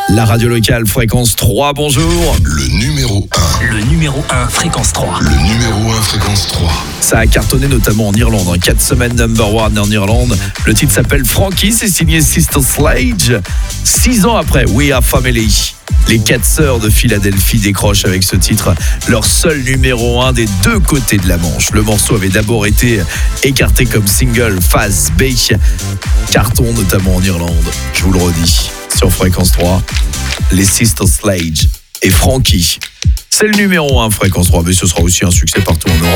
La radio locale, fréquence 3, bonjour. Le numéro 1. Le numéro 1, fréquence 3. Le numéro 1, fréquence 3. Ça a cartonné notamment en Irlande, 4 semaines number 1 en Irlande. Le titre s'appelle Frankie, c'est signé Sister Sledge. 6 ans après, We Are Family. Les 4 sœurs de Philadelphie décrochent avec ce titre leur seul numéro 1 des deux côtés de la Manche. Le morceau avait d'abord été écarté comme single Phase B, carton notamment en Irlande. Je vous le redis, sur Fréquence 3, les Sister Sledge et Frankie. C'est le numéro 1 Fréquence 3, mais ce sera aussi un succès partout en Europe.